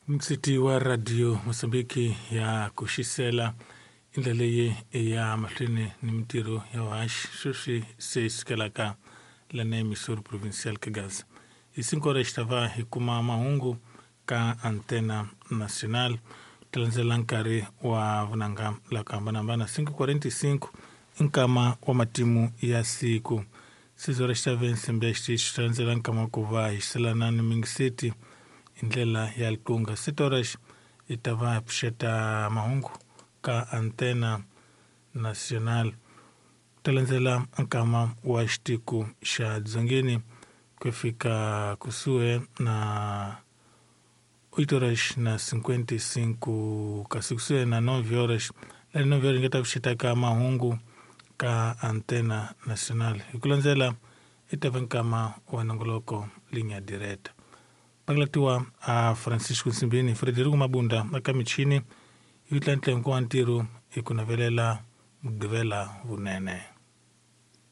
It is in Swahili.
Msiti wa radio Mosambiki ya kushisela indaleye ya mahlini ni mtiro ya waash sushi seis kalaka lana emisor provincial kagaz. Isinkora ishtava hikuma mahungu ka antena nacional talanzelankari wa vunanga la kambanambana 5:45 inkama wa matimu ya siku. Sizora ishtava nsembeshti talanzelankama kuva ishiselanani mingiseti indlela ya Alkunga 7 horas itava psheta mahungu ka antena nacional talanzela nkama wa shtiku sha dzongini kufika kusue na 8 horas na 55 kasikusue na 9 horas la 9 horas ngeta psheta ka mahungu ka antena nacional ikulanzela itava nkama wanangoloko linha direta paglatiwa a Francisco Simbini Frederico Mabunda akamichini yutlantle mko antiru ikunavelela mgvela vunene.